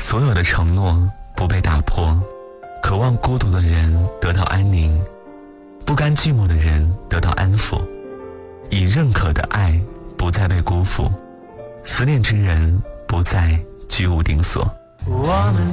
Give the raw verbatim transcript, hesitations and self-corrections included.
所有的承诺不被打破，渴望孤独的人得到安宁，不甘寂寞的人得到安抚，已认可的爱不再被辜负，思念之人不再居无定所。 我们